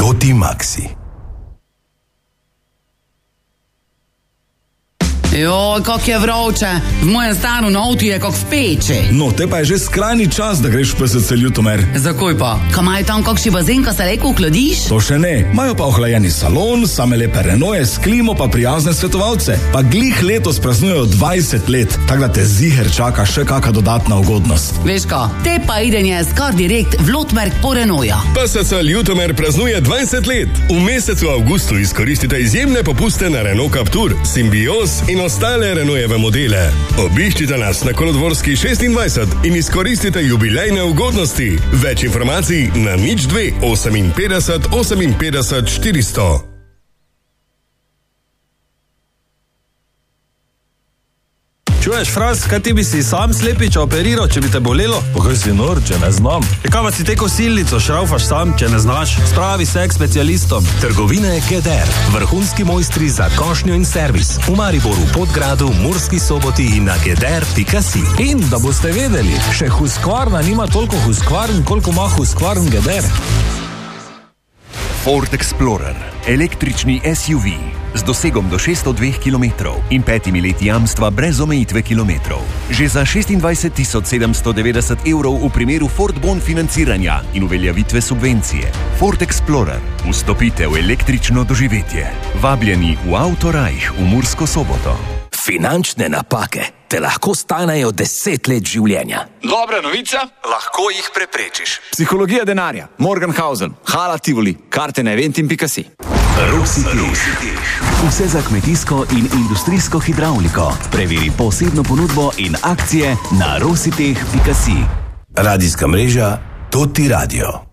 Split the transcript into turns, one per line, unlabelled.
Toti Maxi.
Joj, kako je vroče. V mojem starem avtu je kot v peči.
No, te pa je že skrajni čas, da greš v PSC Ljutomer.
Zakaj pa? Kaj imajo tam kakšni bazen, ko se lepo ohladiš?
To še ne. Imajo pa ohlajeni salon, same lepe Renaultje s klimo pa prijazne svetovalce. Pa glih letos praznujejo 20 let, tako da te ziher čaka še kakšna dodatna ugodnost.
Veš ka, te pa idenje skar direkt v Lotmerk po Renaultja.
PSC Ljutomer praznuje 20 let. V mesecu avgustu izkoristite izjemne popuste na Renault Captur, Symbios in ostale Renaultjeve modele. Obiščite nas na Kolodvorski 26 in izkoristite jubilejne ugodnosti. Več informacij na 02 58 58 400.
Čuješ, Fras, kaj ti bi si sam slepiča operiral, če bi te bolelo?
Pa kaj si nor, če ne znam?
Kaj pa si te kosilnico šraufaš sam, če ne znaš? Spravi se k specialistom.
Trgovine Keder, vrhunski mojstri za košnjo in servis. V Mariboru, Podgradu, Murski Soboti in na keder.si.
In da boste vedeli, še Husqvarna nima toliko Husqvarn, koliko ima Husqvarn Keder.
Ford Explorer, električni SUV z dosegom do 602 km in 5 leti jamstva brez omejitve kilometrov. Že za 26.790 evrov v primeru Ford Bon financiranja in uveljavitve subvencije. Ford Explorer, vstopite v električno doživetje. Vabljeni v Autorajh v Mursko Soboto.
Finančne napake te lahko stanejo 10 let življenja.
Dobra novica, lahko jih preprečiš. Psihologija denarja, Morgenhausen, Hala Tivoli, karte na eventim.si.
Rositeh. Vse za kmetijsko in industrijsko hidravliko. Preveri posebno ponudbo in akcije na rositeh.si. Radijska mreža Toti Radio.